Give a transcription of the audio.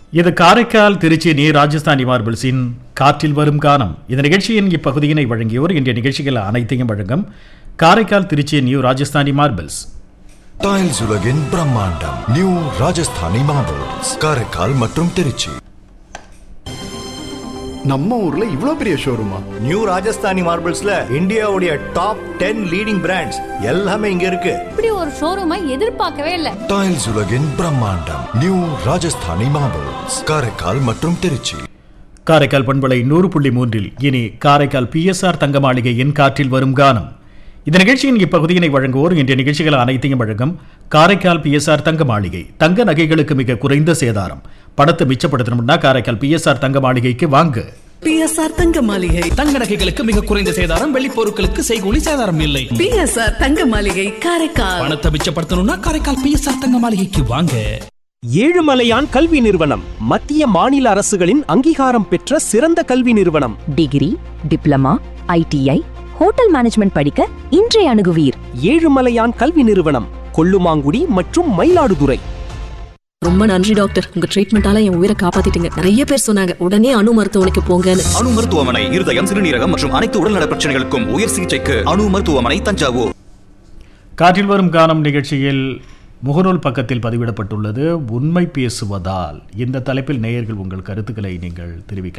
இது காரைக்கால் திருச்சி நீ ராஜஸ்தானி மார்பிள்ஸின் காற்றில் வரும் கானம். இந்த நிகழ்ச்சியின் இப்பகுதியினை வழங்கியோர் இன்றைய நிகழ்ச்சிகள் அனைத்தையும் வழங்கும் Karaikal Trichy new Rajasthani marbles. Tiles உலகின் பிரம்மாண்டம் நியூ ராஜஸ்தானி மார்பிள்ஸ், காரைக்கால் மற்றும் திருச்சி. நம்ம ஊர்ல இவ்ளோ பெரிய ஷோரூமா? நியூ ராஜஸ்தானி மார்பிள்ஸ்ல இந்தியாவுடைய டாப் 10 லீடிங் பிராண்ட்ஸ் எல்லாமே இங்க இருக்கு. இப்படி ஒரு ஷோரூமை எதிர்பார்க்கவே இல்ல. டைல்ஸ் உலகின் பிரம்மாண்டம் நியூ ராஜஸ்தானி மார்பிள்ஸ், காரைக்கால் மற்றும் திருச்சி. காரைக்கால் பண்பலை 100.3 இனி காரைக்கால் PSR தங்க மாளிகையின் காற்றில் வரும் கானம். இந்த நிகழ்ச்சியின் இப்பகுதியினை வழங்குவோர் இன்றைய நிகழ்ச்சிகள் அனைத்தையும் வழங்கும் காரைக்கால் PSR தங்க மாளிகை. தங்க நகைகளுக்கு மிக குறைந்த சேதாரம். பணத்தை மிச்சப்படுத்தணும்னா காரைக்கால் PSR தங்க மாளிகைக்கு வாங்க. PSR தங்க மாளிகை. தங்க நகைகளுக்கு மிக குறைந்த சேதாரம், வெள்ளி பொருட்களுக்கு செய்கூலி சேதாரம் இல்லை. PSR தங்க மாளிகை, காரைக்கால். பணத்தை மிச்சப்படுத்தணும்னா காரைக்கால் PSR தங்க மாளிகைக்கு வாங்க. ஏழுமலையான் கல்வி நிறுவனம் மத்திய மாநில அரசுகளின் அங்கீகாரம் பெற்ற சிறந்த கல்வி நிறுவனம். Degree, diploma, ITI, hotel management படிக்க இன்றைய அணுகுவீர். ஏழுமலையான் கல்வி நிறுவனம், கொல்லுமாங்குடி மற்றும் மயிலாடுதுறை. ரொம்ப நன்றி டாக்டர், உங்க ட்ரீட்மெண்டால என் உயிரை காப்பாத்திட்டீங்க. நிறைய பேர் சொன்னாங்க உடனே அணு மருத்துவமனைக்கு போங்கன்னு. அணு மருத்துவமனை இருதயம், சிறுநீரகம் மற்றும் அனைத்து உடல்நல பிரச்சனைகளுக்கும் உயர் சிகிச்சைக்கு அணு மருத்துவமனை, தஞ்சாவூர். காற்றில் வரும் கானம் நிகழ்ச்சியில் முகநூல் பக்கத்தில் பதிவிடப்பட்டுள்ளது உண்மை பேசுவதால். இந்த தலைப்பில் நேயர்கள் உங்கள் கருத்துக்களை நீங்கள் தெரிவிக்கலாம்.